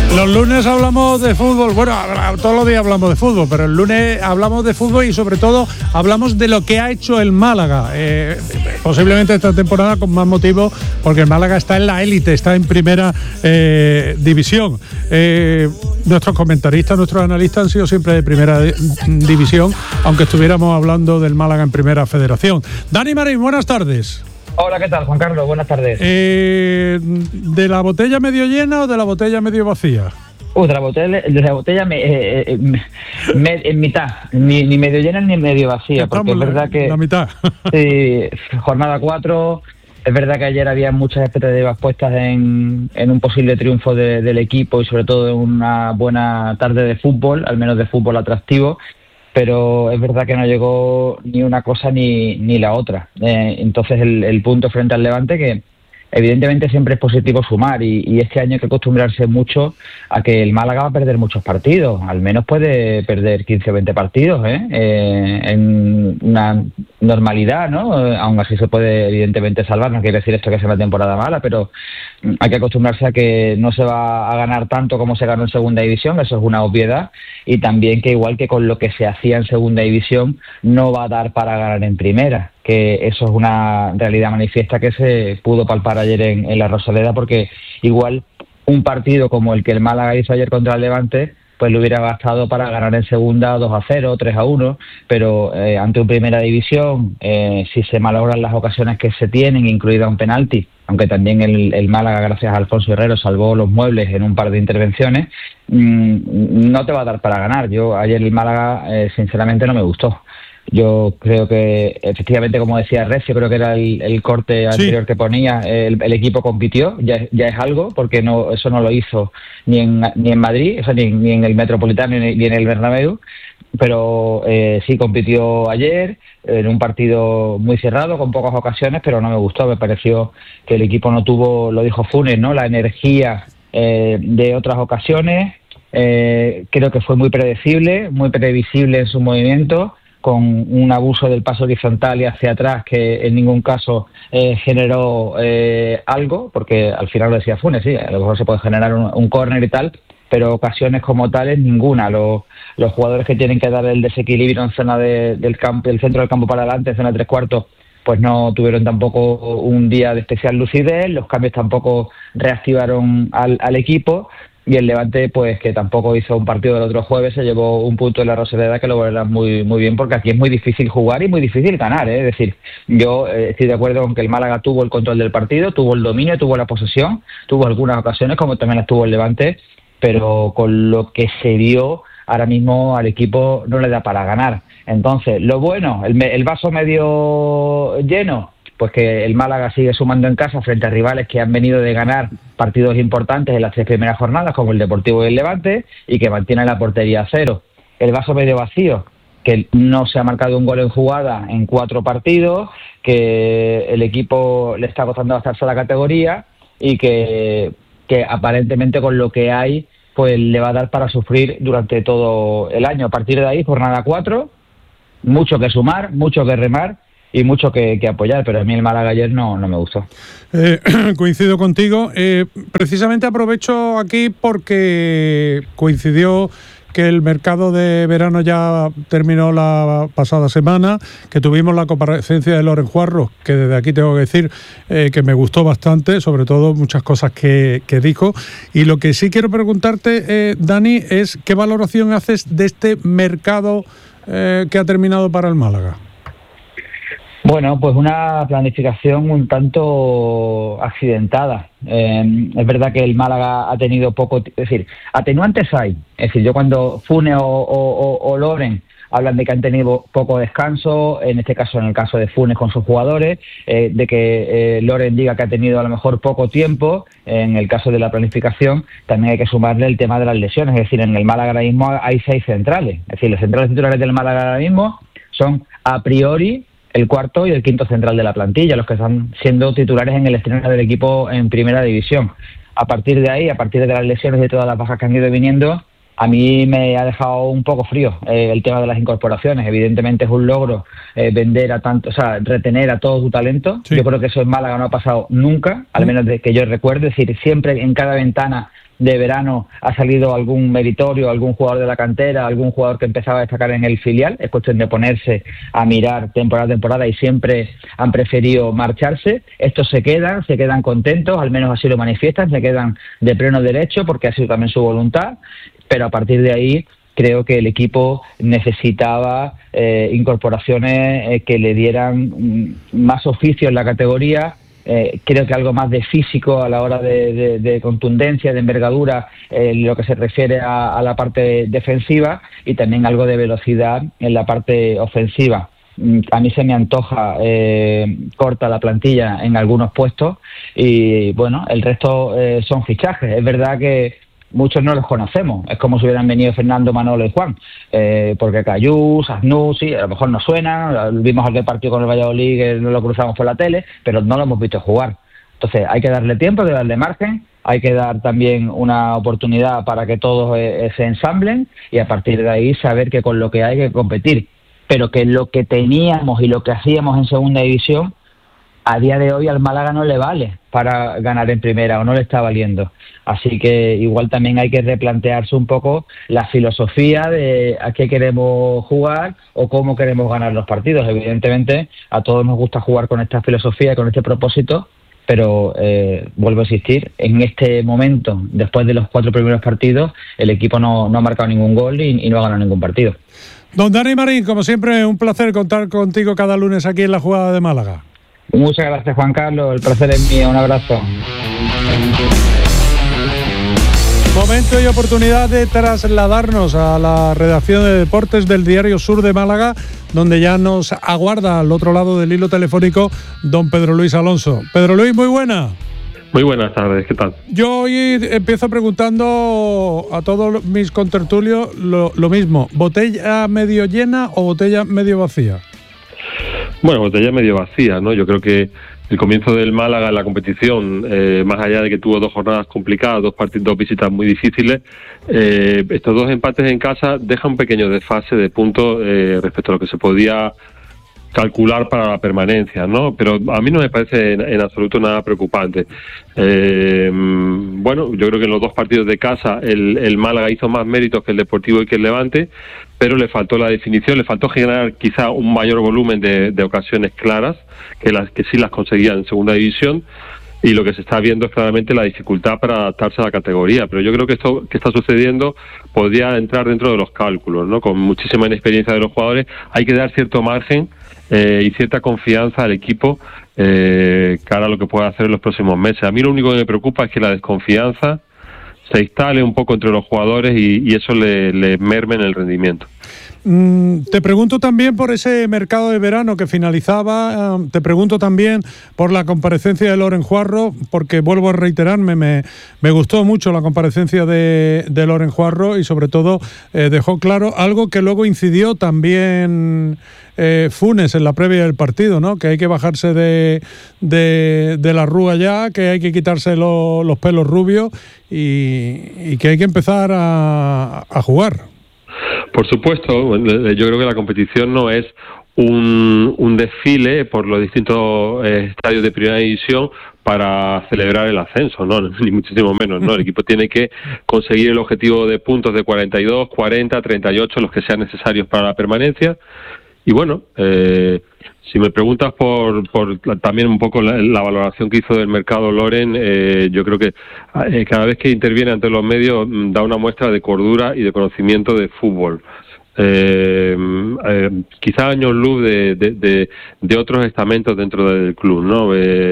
Los lunes hablamos de fútbol, bueno, todos los días hablamos de fútbol, pero el lunes hablamos de fútbol y sobre todo hablamos de lo que ha hecho el Málaga. Posiblemente esta temporada con más motivo porque el Málaga está en la élite, está en primera división. Nuestros comentaristas, nuestros analistas han sido siempre de primera división, aunque estuviéramos hablando del Málaga en primera federación. Dani Marín, buenas tardes. Hola, ¿qué tal, Juan Carlos? Buenas tardes. ¿De la botella medio llena o de la botella medio vacía? De la botella en mitad, ni medio llena ni medio vacía, porque es verdad que... La mitad. Sí, jornada 4, es verdad que ayer había muchas expectativas puestas en un posible triunfo del equipo y sobre todo en una buena tarde de fútbol, al menos de fútbol atractivo, pero es verdad que no llegó ni una cosa ni la otra. Entonces el punto frente al Levante, que evidentemente siempre es positivo sumar y este año hay que acostumbrarse mucho a que el Málaga va a perder muchos partidos, al menos puede perder 15 o 20 partidos en una normalidad, ¿no? Aún así se puede evidentemente salvar, no quiere decir esto que sea una temporada mala, pero hay que acostumbrarse a que no se va a ganar tanto como se ganó en segunda división, eso es una obviedad, y también que igual que con lo que se hacía en segunda división no va a dar para ganar en primera, que eso es una realidad manifiesta que se pudo palpar ayer en la Rosaleda, porque igual un partido como el que el Málaga hizo ayer contra el Levante pues le hubiera bastado para ganar en segunda 2-0, 3-1, pero ante un primera división, si se malogran las ocasiones que se tienen, incluida un penalti, aunque también el Málaga, gracias a Alfonso Herrero, salvó los muebles en un par de intervenciones, no te va a dar para ganar. Yo ayer el Málaga, sinceramente, no me gustó. Yo creo que, efectivamente, como decía Recio, creo que era el corte anterior que ponía, el equipo compitió, ya es algo, porque eso no lo hizo ni en Madrid, o sea, ni en el Metropolitano ni en el Bernabéu, pero sí compitió ayer, en un partido muy cerrado, con pocas ocasiones, pero no me gustó. Me pareció que el equipo no tuvo, lo dijo Funes, ¿no?, la energía de otras ocasiones. Creo que fue muy predecible, muy previsible en su movimiento, con un abuso del paso horizontal y hacia atrás que en ningún caso generó algo, porque al final lo decía Funes, sí, a lo mejor se puede generar un córner y tal, pero ocasiones como tales ninguna. Los jugadores que tienen que dar el desequilibrio en zona del campo, del centro del campo para adelante, en zona de tres cuartos, pues no tuvieron tampoco un día de especial lucidez, los cambios tampoco reactivaron al equipo. Y el Levante, pues que tampoco hizo un partido del otro jueves, se llevó un punto en la Rosaleda que lo verán muy, muy bien, porque aquí es muy difícil jugar y muy difícil ganar, Es decir, yo estoy de acuerdo con que el Málaga tuvo el control del partido, tuvo el dominio, tuvo la posesión, tuvo algunas ocasiones, como también las tuvo el Levante, pero con lo que se vio ahora mismo al equipo no le da para ganar. Entonces, lo bueno, el vaso medio lleno, pues que el Málaga sigue sumando en casa frente a rivales que han venido de ganar partidos importantes en las 3 primeras jornadas, como el Deportivo y el Levante, y que mantiene la portería a 0. El vaso medio vacío, que no se ha marcado un gol en jugada en 4 partidos, que el equipo le está costando adaptarse a la categoría y que aparentemente con lo que hay pues le va a dar para sufrir durante todo el año. A partir de ahí, jornada 4, mucho que sumar, mucho que remar y mucho que apoyar, pero a mí el Málaga ayer no me gustó. Coincido contigo. Precisamente aprovecho aquí porque coincidió que el mercado de verano ya terminó la pasada semana, que tuvimos la comparecencia de Loren Juarro, que desde aquí tengo que decir que me gustó bastante, sobre todo muchas cosas que dijo. Y lo que sí quiero preguntarte, Dani, es ¿qué valoración haces de este mercado que ha terminado para el Málaga? Bueno, pues una planificación un tanto accidentada. Es verdad que el Málaga ha tenido poco... Es decir, atenuantes hay. Es decir, yo cuando Funes o Loren hablan de que han tenido poco descanso, en este caso, en el caso de Funes con sus jugadores, de que Loren diga que ha tenido a lo mejor poco tiempo, en el caso de la planificación, también hay que sumarle el tema de las lesiones. Es decir, en el Málaga ahora mismo hay 6 centrales. Es decir, los centrales titulares del Málaga ahora mismo son a priori el cuarto y el quinto central de la plantilla, los que están siendo titulares en el estreno del equipo en primera división. A partir de ahí, a partir de las lesiones y de todas las bajas que han ido viniendo, a mí me ha dejado un poco frío el tema de las incorporaciones. Evidentemente es un logro vender a tanto, o sea, retener a todo tu talento. Sí. Yo creo que eso en Málaga no ha pasado nunca, al menos de que yo recuerde. Es decir, siempre en cada ventana de verano ha salido algún meritorio, algún jugador de la cantera, algún jugador que empezaba a destacar en el filial. Es cuestión de ponerse a mirar temporada a temporada y siempre han preferido marcharse. Estos se quedan contentos, al menos así lo manifiestan, se quedan de pleno derecho porque ha sido también su voluntad, pero a partir de ahí creo que el equipo necesitaba incorporaciones que le dieran más oficio en la categoría. Creo que algo más de físico a la hora de contundencia, de envergadura, lo que se refiere a la parte defensiva, y también algo de velocidad en la parte ofensiva. A mí se me antoja corta la plantilla en algunos puestos y bueno, el resto son fichajes. Es verdad que muchos no los conocemos, es como si hubieran venido Fernando, Manolo y Juan, porque Cayús, Asnú, sí, a lo mejor nos suenan, vimos aquel partido con el Valladolid que no lo cruzamos por la tele, pero no lo hemos visto jugar. Entonces hay que darle tiempo, hay que darle margen, hay que dar también una oportunidad para que todos se ensamblen y a partir de ahí saber que con lo que hay que competir, pero que lo que teníamos y lo que hacíamos en segunda división a día de hoy al Málaga no le vale para ganar en primera, o no le está valiendo. Así que igual también hay que replantearse un poco la filosofía de a qué queremos jugar o cómo queremos ganar los partidos. Evidentemente a todos nos gusta jugar con esta filosofía, con este propósito, pero vuelvo a insistir, en este momento, después de los 4 primeros partidos, el equipo no ha marcado ningún gol y no ha ganado ningún partido. Don Dani Marín, como siempre, un placer contar contigo cada lunes aquí en La Jugada de Málaga. Muchas gracias, Juan Carlos, el placer es mío, un abrazo. Momento y oportunidad de trasladarnos a la redacción de deportes del Diario Sur de Málaga, donde ya nos aguarda al otro lado del hilo telefónico don Pedro Luis Alonso. Pedro Luis, muy buena. Muy buenas tardes, ¿qué tal? Yo hoy empiezo preguntando a todos mis contertulios lo mismo, ¿botella medio llena o botella medio vacía? Bueno, botella medio vacía, ¿no? Yo creo que el comienzo del Málaga en la competición, más allá de que tuvo 2 jornadas complicadas, 2 visitas muy difíciles, estos 2 empates en casa dejan un pequeño desfase de puntos respecto a lo que se podía calcular para la permanencia, ¿no? Pero a mí no me parece en absoluto nada preocupante. Bueno, yo creo que en los 2 partidos de casa el Málaga hizo más méritos que el Deportivo y que el Levante, pero le faltó la definición, le faltó generar quizá un mayor volumen de ocasiones claras, que sí las conseguía en segunda división, y lo que se está viendo es claramente la dificultad para adaptarse a la categoría. Pero yo creo que esto que está sucediendo podría entrar dentro de los cálculos, ¿no? Con muchísima inexperiencia de los jugadores, hay que dar cierto margen y cierta confianza al equipo cara a lo que pueda hacer en los próximos meses. A mí lo único que me preocupa es que la desconfianza se instale un poco entre los jugadores y eso le merme en el rendimiento. Te pregunto también por ese mercado de verano que finalizaba, te pregunto también por la comparecencia de Loren Juarro, porque vuelvo a reiterarme, me gustó mucho la comparecencia de Loren Juarro y sobre todo dejó claro algo que luego incidió también Funes en la previa del partido, ¿no? Que hay que bajarse de la rúa ya, que hay que quitarse los pelos rubios y que hay que empezar a jugar. Por supuesto, yo creo que la competición no es un desfile por los distintos estadios de primera división para celebrar el ascenso, no, ni muchísimo menos, ¿no? El equipo tiene que conseguir el objetivo de puntos de 42, 40, 38, los que sean necesarios para la permanencia. Y bueno, si me preguntas por también un poco la valoración que hizo del mercado Loren, yo creo que cada vez que interviene ante los medios da una muestra de cordura y de conocimiento de fútbol. Quizá años luz de otros estamentos dentro del club, ¿no?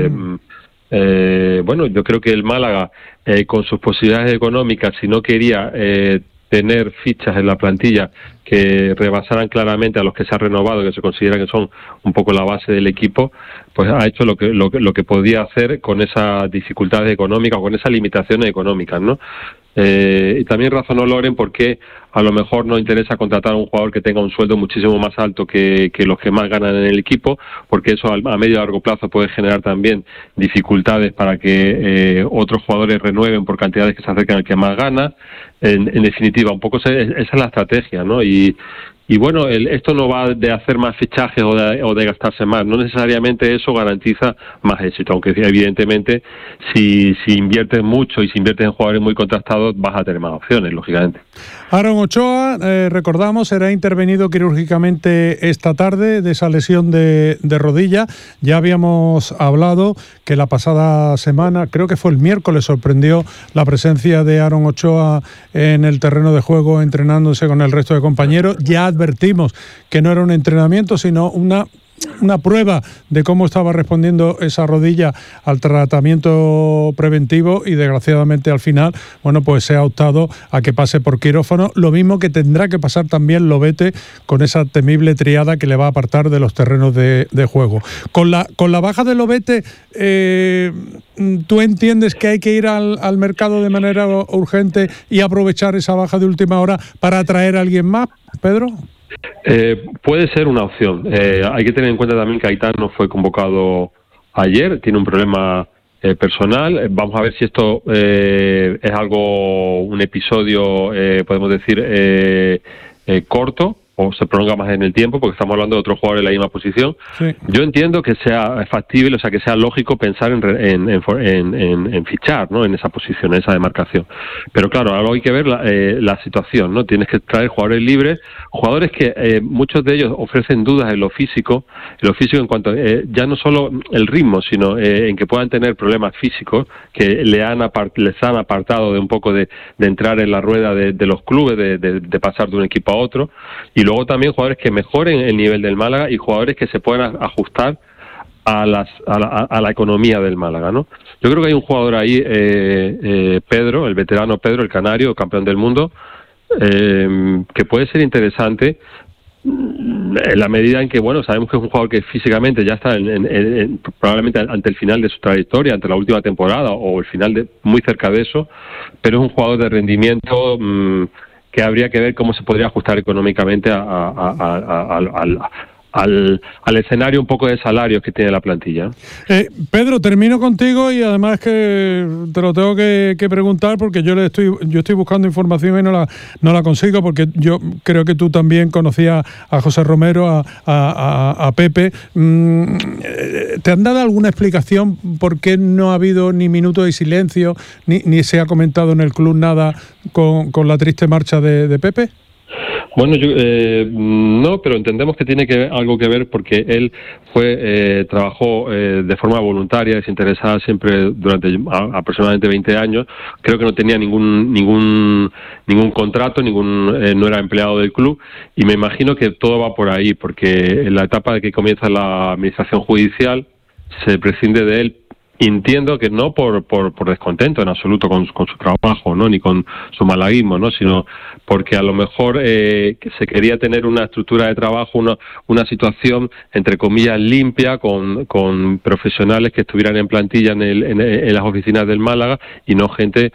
Bueno, yo creo que el Málaga, con sus posibilidades económicas, si no quería tener fichas en la plantilla que rebasaran claramente a los que se ha renovado, que se considera que son un poco la base del equipo, pues ha hecho lo que podía hacer con esas dificultades económicas, con esas limitaciones económicas, ¿no? Y también razonó Loren porque a lo mejor no interesa contratar a un jugador que tenga un sueldo muchísimo más alto que los que más ganan en el equipo, porque eso a medio y largo plazo puede generar también dificultades para que otros jugadores renueven por cantidades que se acerquen al que más gana. En definitiva, un poco esa es la estrategia, ¿no? Y Y bueno, esto no va de hacer más fichajes o de gastarse más, no necesariamente eso garantiza más éxito, aunque evidentemente si inviertes mucho y si inviertes en jugadores muy contrastados vas a tener más opciones, lógicamente. Aaron Ochoa, recordamos, será intervenido quirúrgicamente esta tarde de esa lesión de rodilla. Ya habíamos hablado que la pasada semana, creo que fue el miércoles, sorprendió la presencia de Aaron Ochoa en el terreno de juego entrenándose con el resto de compañeros. Ya advertimos que no era un entrenamiento, sino una prueba de cómo estaba respondiendo esa rodilla al tratamiento preventivo, y desgraciadamente al final, bueno, pues se ha optado a que pase por quirófano, lo mismo que tendrá que pasar también Lobete con esa temible triada que le va a apartar de los terrenos de juego. Con la baja de Lobete, ¿tú entiendes que hay que ir al mercado de manera urgente y aprovechar esa baja de última hora para atraer a alguien más, Pedro? Puede ser una opción. Hay que tener en cuenta también que Aitán no fue convocado ayer, tiene un problema personal. Vamos a ver si esto es un episodio, podemos decir, corto, o se prolonga más en el tiempo, porque estamos hablando de otro jugador en la misma posición. Sí. Yo entiendo que sea factible, o sea, que sea lógico pensar en fichar, ¿no?, en esa posición, en esa demarcación. Pero claro, ahora hay que ver la situación, ¿no? Tienes que traer jugadores libres, jugadores que muchos de ellos ofrecen dudas en lo físico en cuanto ya no solo el ritmo, sino en que puedan tener problemas físicos que les han apartado de un poco de entrar en la rueda de los clubes, de pasar de un equipo a otro. Y luego también jugadores que mejoren el nivel del Málaga y jugadores que se puedan ajustar a la economía del Málaga, ¿no? Yo creo que hay un jugador ahí, Pedro, el veterano Pedro, el canario, campeón del mundo, que puede ser interesante en la medida en que, bueno, sabemos que es un jugador que físicamente ya está probablemente ante el final de su trayectoria, ante la última temporada o el final muy cerca de eso, pero es un jugador de rendimiento que habría que ver cómo se podría ajustar económicamente al escenario un poco de salarios que tiene la plantilla. Pedro, termino contigo y además que te lo tengo que preguntar porque yo estoy buscando información y no la consigo, porque yo creo que tú también conocías a José Romero, a Pepe. ¿Te han dado alguna explicación por qué no ha habido ni minuto de silencio, ni se ha comentado en el club nada con la triste marcha de Pepe? Bueno, no, pero entendemos que tiene algo que ver porque él trabajó de forma voluntaria, desinteresada siempre durante aproximadamente 20 años. Creo que no tenía ningún contrato, no era empleado del club, y me imagino que todo va por ahí, porque en la etapa de que comienza la administración judicial se prescinde de él. Entiendo que no por descontento en absoluto con su trabajo, ¿no?, ni con su malaguismo, ¿no?, sino porque a lo mejor que se quería tener una estructura de trabajo, una situación entre comillas limpia, con profesionales que estuvieran en plantilla en las oficinas del Málaga y no gente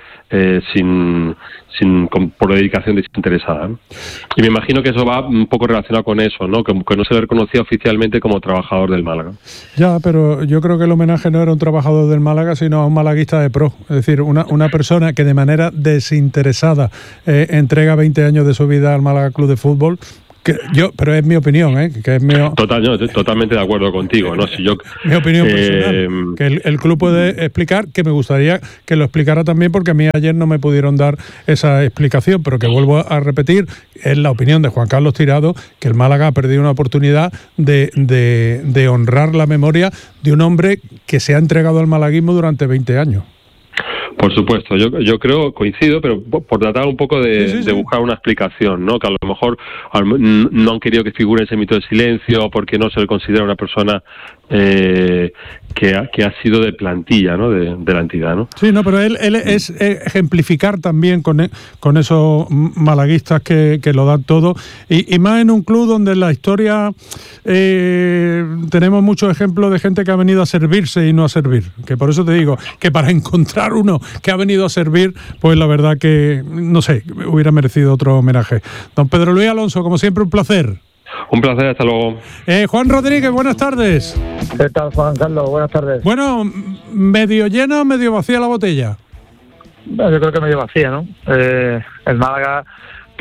por dedicación desinteresada, ¿no? Y me imagino que eso va un poco relacionado con eso, ¿no?, que no se le reconocía oficialmente como trabajador del Málaga. Ya, pero yo creo que el homenaje no era un trabajador del Málaga, sino a un malaguista de pro, es decir, una persona que de manera desinteresada entrega 20 años de su vida al Málaga Club de Fútbol. Pero es mi opinión, que es totalmente de acuerdo contigo, ¿no? Mi opinión personal, que el club puede explicar, que me gustaría que lo explicara también, porque a mí ayer no me pudieron dar esa explicación, pero que vuelvo a repetir, es la opinión de Juan Carlos Tirado, que el Málaga ha perdido una oportunidad de honrar la memoria de un hombre que se ha entregado al malaguismo durante 20 años. Por supuesto, yo creo, coincido, pero por tratar un poco de buscar una explicación, ¿no? Que a lo mejor no han querido que figure ese mito de silencio, porque no se le considera una persona que ha sido de plantilla, ¿no?, de la entidad, ¿no? Sí, no, pero él es ejemplificar también con esos malaguistas que lo dan todo, y más en un club donde en la historia tenemos muchos ejemplos de gente que ha venido a servirse y no a servir, que por eso te digo que para encontrar uno que ha venido a servir, pues la verdad que, no sé, hubiera merecido otro homenaje. Don Pedro Luis Alonso, como siempre, un placer. Un placer, hasta luego. Juan Rodríguez, buenas tardes. ¿Qué tal, Juan Carlos? Buenas tardes. Bueno, ¿medio llena o medio vacía la botella? Yo creo que medio vacía, ¿no? El Málaga,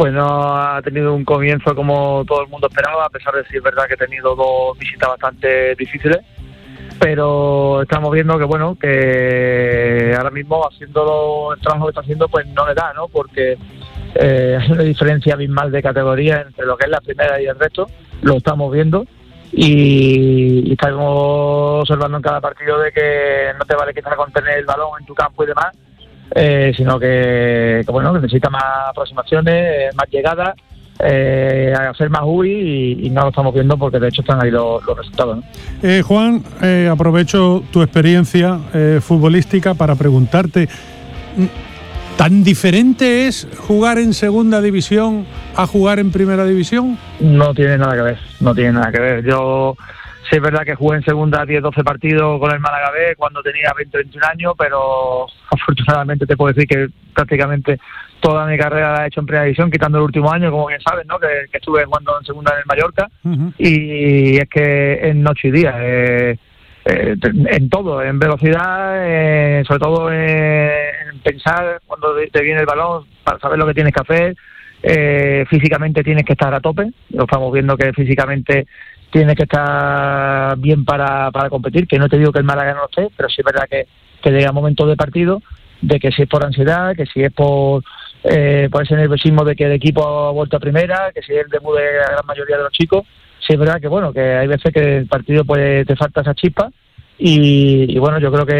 pues no ha tenido un comienzo como todo el mundo esperaba, a pesar de que es verdad que ha tenido 2 visitas bastante difíciles, pero estamos viendo que bueno, que ahora mismo haciendo el trabajo que está haciendo pues no le da, ¿no? Porque hay una diferencia abismal de categoría entre lo que es la primera y el resto, lo estamos viendo y estamos observando en cada partido de que no te vale quitar con tener el balón en tu campo y demás, sino que bueno, que necesita más aproximaciones, más llegadas, hacer más UI y no lo estamos viendo porque de hecho están ahí los resultados, ¿no? Juan, aprovecho tu experiencia futbolística para preguntarte, ¿tan diferente es jugar en segunda división a jugar en primera división? No tiene nada que ver, no tiene nada que ver. Yo sí es verdad que jugué en segunda 10-12 partidos con el Málaga B cuando tenía 20-21 años, pero afortunadamente te puedo decir que prácticamente toda mi carrera la he hecho en primera división, quitando el último año, como bien sabes, ¿no? Que estuve jugando en segunda en el Mallorca. Uh-huh. Y es que en noche y día, en todo, en velocidad, sobre todo en pensar cuando te viene el balón, para saber lo que tienes que hacer. Físicamente tienes que estar a tope, lo estamos viendo que físicamente tienes que estar bien para competir, que no te digo que el Málaga no lo esté, pero sí es verdad que llega momentos de partido, de que si es por ansiedad, que si es por ese nerviosismo de que el equipo ha vuelto a primera, que si es el debut de la gran mayoría de los chicos, sí es verdad que bueno, que hay veces que el partido pues te falta esa chispa y bueno, yo creo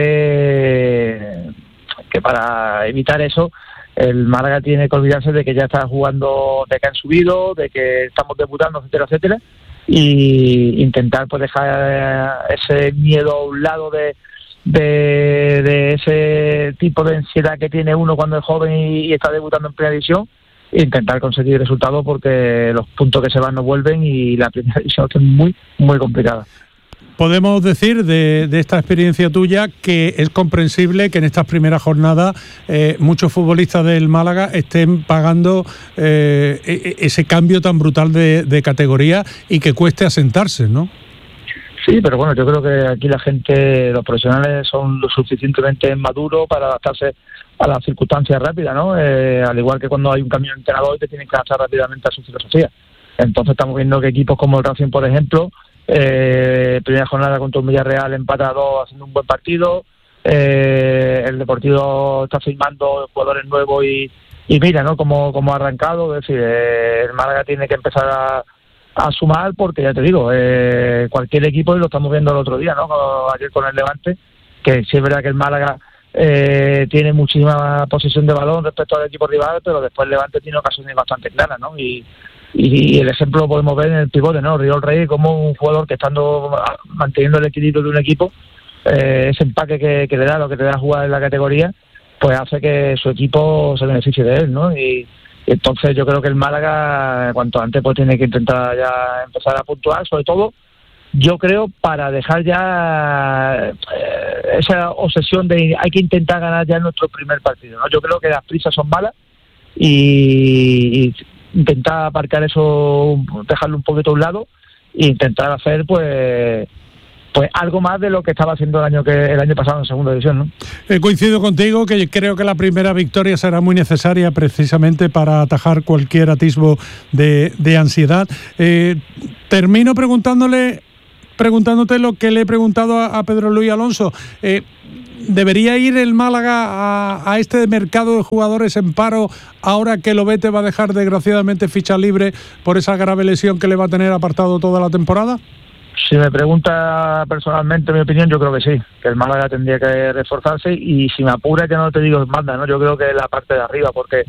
que para evitar eso el Málaga tiene que olvidarse de que ya está jugando, de que han subido, de que estamos debutando, etcétera, etcétera, y intentar pues dejar ese miedo a un lado de ese tipo de ansiedad que tiene uno cuando es joven y está debutando en primera división, e intentar conseguir resultados porque los puntos que se van no vuelven y la primera división es muy, muy complicada. Podemos decir de esta experiencia tuya que es comprensible que en estas primeras jornadas muchos futbolistas del Málaga estén pagando ese cambio tan brutal de categoría y que cueste asentarse, ¿no? Sí, pero bueno, yo creo que aquí la gente, los profesionales son lo suficientemente maduros para adaptarse a las circunstancias rápidas, ¿no? Al igual que cuando hay un cambio de entrenador te tienes que adaptar rápidamente a su filosofía. Entonces estamos viendo que equipos como el Racing, por ejemplo, primera jornada contra un Villarreal empata a 2 haciendo un buen partido, el Deportivo está firmando jugadores nuevos y mira, ¿no? Como ha arrancado, es decir, el Málaga tiene que empezar a sumar porque ya te digo, cualquier equipo, y lo estamos viendo el otro día, ¿no? Ayer con el Levante, que sí es verdad que el Málaga tiene muchísima posesión de balón respecto al equipo rival, pero después el Levante tiene ocasiones bastante claras, ¿no? Y el ejemplo lo podemos ver en el pivote, ¿no? Riol Rey, como un jugador que estando manteniendo el equilibrio de un equipo, ese empaque que le da, lo que te da jugar en la categoría, pues hace que su equipo se beneficie de él, ¿no? Y entonces yo creo que el Málaga cuanto antes pues tiene que intentar ya empezar a puntuar, sobre todo yo creo para dejar ya esa obsesión de hay que intentar ganar ya nuestro primer partido, ¿no? Yo creo que las prisas son malas y intentar aparcar eso, dejarlo un poquito a un lado e intentar hacer pues algo más de lo que estaba haciendo el año pasado en segunda división, ¿no? Coincido contigo que creo que la primera victoria será muy necesaria precisamente para atajar cualquier atisbo de ansiedad. Termino preguntándote lo que le he preguntado a Pedro Luis Alonso. ¿Debería ir el Málaga a este mercado de jugadores en paro ahora que Lobete va a dejar desgraciadamente ficha libre por esa grave lesión que le va a tener apartado toda la temporada? Si me pregunta personalmente mi opinión, yo creo que sí, que el Málaga tendría que reforzarse y si me apura, que no te digo manda, ¿no? Yo creo que la parte de arriba, porque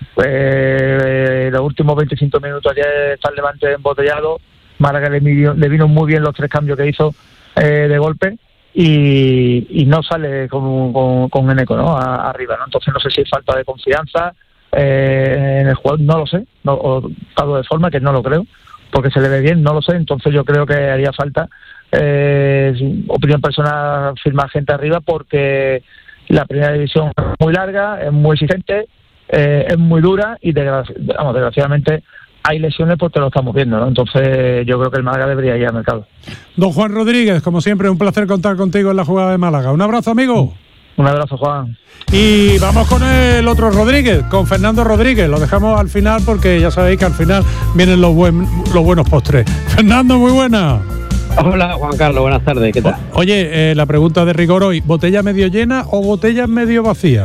los últimos 25 minutos ayer está el Levante embotellado, Málaga le vino muy bien los 3 cambios que hizo de golpe y no sale con Eneco, ¿no? Arriba, ¿no? Entonces no sé si es falta de confianza en el jugador, no lo sé, o estado de forma, que no lo creo, porque se le ve bien, no lo sé, entonces yo creo que haría falta, opinión personal, firmar gente arriba, porque la primera división es muy larga, es muy exigente, es muy dura y desgraciadamente hay lesiones porque lo estamos viendo, ¿no? Entonces yo creo que el Málaga debería ir al mercado. Don Juan Rodríguez, como siempre, un placer contar contigo en la jugada de Málaga. Un abrazo, amigo. Un abrazo, Juan. Y vamos con el otro Rodríguez, con Fernando Rodríguez. Lo dejamos al final porque ya sabéis que al final vienen los buenos postres. Fernando, muy buena. Hola, Juan Carlos, buenas tardes, ¿qué tal? Oye, la pregunta de rigor hoy, ¿botella medio llena o botella medio vacía?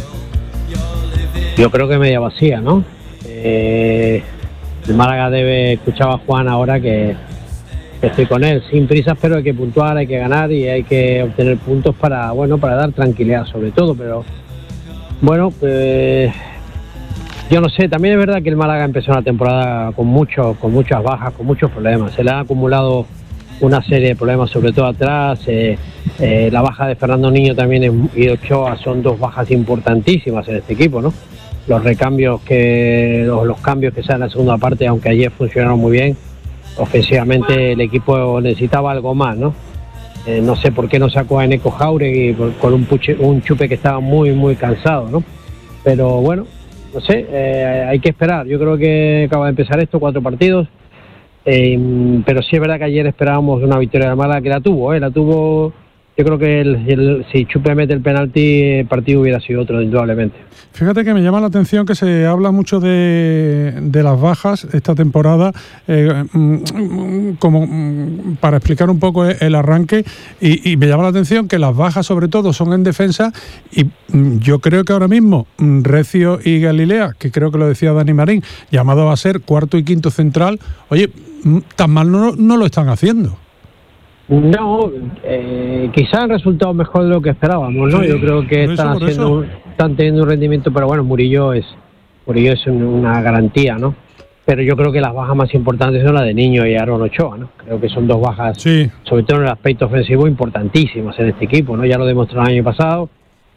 Yo creo que media vacía, ¿no? El Málaga escuchaba a Juan ahora que estoy con él, sin prisas, pero hay que puntuar, hay que ganar y hay que obtener puntos para dar tranquilidad sobre todo, pero bueno, yo no sé, también es verdad que el Málaga empezó una temporada con muchas bajas, con muchos problemas, se le ha acumulado una serie de problemas, sobre todo atrás, la baja de Fernando Niño también y Ochoa son dos bajas importantísimas en este equipo, ¿no? Los cambios que se dan en la segunda parte, aunque ayer funcionaron muy bien, ofensivamente el equipo necesitaba algo más, ¿no? No sé por qué no sacó a Eneco Jauregui con un Chupe que estaba muy, muy cansado, ¿no? Pero bueno, no sé, hay que esperar. Yo creo que acaba de empezar 4 partidos, pero sí es verdad que ayer esperábamos una victoria de Málaga, que la tuvo. Yo creo que si Chupe mete el penalti, el partido hubiera sido otro, indudablemente. Fíjate que me llama la atención que se habla mucho de las bajas esta temporada, como para explicar un poco el arranque, y me llama la atención que las bajas sobre todo son en defensa, y yo creo que ahora mismo Recio y Galilea, que creo que lo decía Dani Marín, llamado a ser cuarto y quinto central, oye, tan mal no lo están haciendo. No, quizás han resultado mejor de lo que esperábamos, ¿no? Sí, yo creo que están teniendo un rendimiento, pero bueno, Murillo es una garantía, ¿no? Pero yo creo que las bajas más importantes son las de Niño y Aaron Ochoa, ¿no? Creo que son dos bajas, sí, sobre todo en el aspecto ofensivo, importantísimas en este equipo, ¿no? Ya lo demostró el año pasado.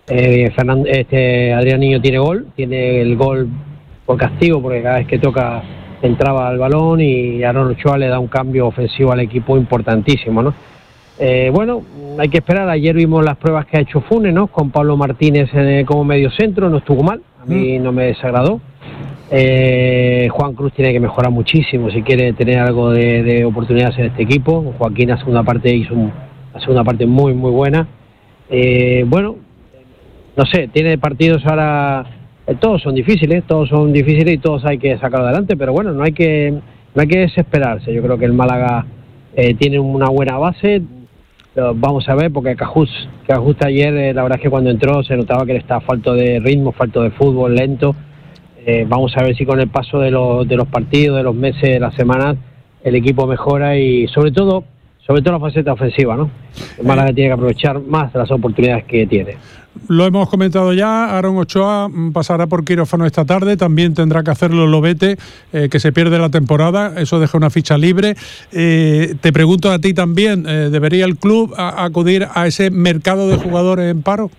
Adrián Niño tiene el gol por castigo, porque cada vez que toca entraba al balón, y Aaron Ochoa le da un cambio ofensivo al equipo importantísimo, ¿no? Bueno, hay que esperar. Ayer vimos las pruebas que ha hecho Funes, ¿no? Con Pablo Martínez como medio centro, no estuvo mal, a mí no me desagradó. Juan Cruz tiene que mejorar muchísimo si quiere tener algo de oportunidades en este equipo. Joaquín la segunda parte hizo una segunda parte muy, muy buena. Bueno, no sé, tiene partidos ahora. Todos son difíciles y todos hay que sacar adelante, pero bueno, no hay que desesperarse. Yo creo que el Málaga tiene una buena base. Vamos a ver, porque Cajus ayer, la verdad es que cuando entró se notaba que le estaba falto de ritmo, falto de fútbol, lento. Vamos a ver si con el paso de los partidos, de los meses, de las semanas, el equipo mejora, y sobre todo la faceta ofensiva, ¿no? El Málaga tiene que aprovechar más las oportunidades que tiene. Lo hemos comentado ya, Aaron Ochoa pasará por quirófano esta tarde, también tendrá que hacerlo Lobete, que se pierde la temporada, eso deja una ficha libre. Te pregunto a ti también, ¿debería el club acudir a ese mercado de jugadores en paro?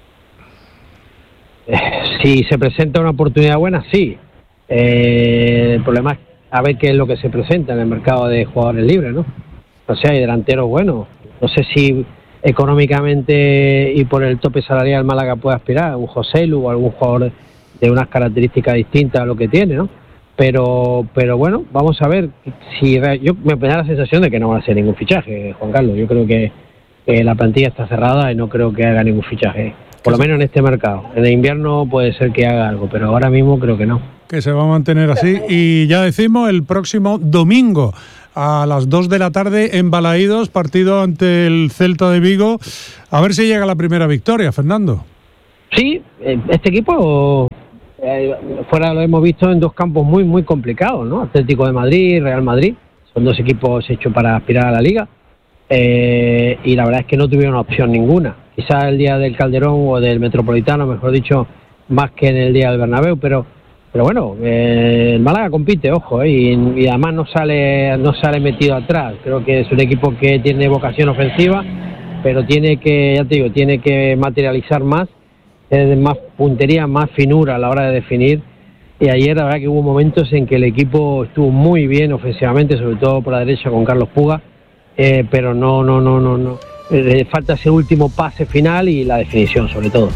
Si se presenta una oportunidad buena, sí. El problema es a ver qué es lo que se presenta en el mercado de jugadores libres, ¿no? O sea, hay delanteros buenos. No sé si económicamente y por el tope salarial Málaga puede aspirar a un Joselu o algún jugador de unas características distintas a lo que tiene, ¿no? Pero bueno, vamos a ver. Yo me da la sensación de que no va a hacer ningún fichaje, Juan Carlos. Yo creo que la plantilla está cerrada y no creo que haga ningún fichaje, por lo menos en este mercado. En el invierno puede ser que haga algo, pero ahora mismo creo que no. Que se va a mantener así. Y ya decimos, el próximo domingo a las 2 de la tarde en Balaídos, partido ante el Celta de Vigo. A ver si llega la primera victoria, Fernando. Sí, este equipo fuera lo hemos visto en dos campos muy, muy complicados, ¿no? Atlético de Madrid, Real Madrid. Son dos equipos hechos para aspirar a la Liga. Y la verdad es que no tuvieron opción ninguna. Quizás el día del Calderón o del Metropolitano, mejor dicho, más que en el día del Bernabéu, pero bueno, el Málaga compite, ojo, y además no sale metido atrás. Creo que es un equipo que tiene vocación ofensiva, pero tiene que materializar más puntería, más finura a la hora de definir. Y ayer la verdad que hubo momentos en que el equipo estuvo muy bien ofensivamente, sobre todo por la derecha con Carlos Puga, pero no. Falta ese último pase final y la definición sobre todo.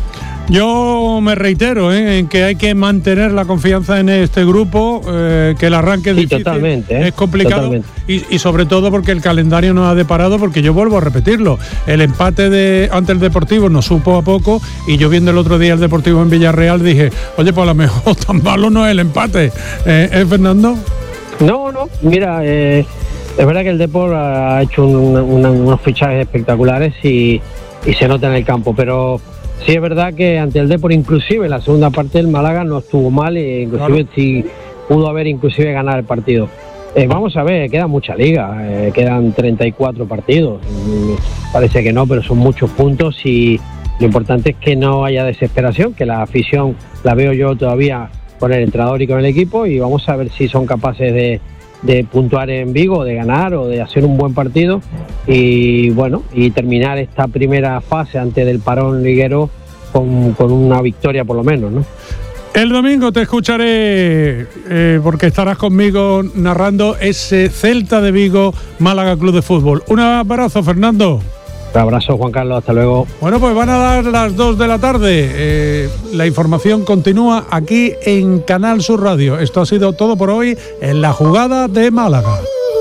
Yo me reitero en que hay que mantener la confianza en este grupo, que el arranque es difícil, totalmente, es complicado, y sobre todo porque el calendario nos ha deparado, porque yo vuelvo a repetirlo, el empate ante el Deportivo nos supo a poco, y yo viendo el otro día el Deportivo en Villarreal dije, oye, pues a lo mejor tan malo no es el empate, ¿eh, Fernando? No, mira, es verdad que el Depor ha hecho unos fichajes espectaculares y se nota en el campo, pero sí es verdad que ante el Depor, inclusive en la segunda parte del Málaga no estuvo mal, e inclusive sí pudo haber inclusive ganado el partido. Vamos a ver, queda mucha liga, quedan 34 partidos, parece que no, pero son muchos puntos, y lo importante es que no haya desesperación, que la afición la veo yo todavía con el entrenador y con el equipo, y vamos a ver si son capaces de puntuar en Vigo, de ganar o de hacer un buen partido, y bueno, y terminar esta primera fase antes del parón liguero con una victoria por lo menos, ¿no? El domingo te escucharé, porque estarás conmigo narrando ese Celta de Vigo Málaga Club de Fútbol. Un abrazo, Fernando. Un abrazo, Juan Carlos, hasta luego. Bueno, pues van a dar las 2 de la tarde. La información continúa aquí en Canal Sur Radio. Esto ha sido todo por hoy en La Jugada de Málaga.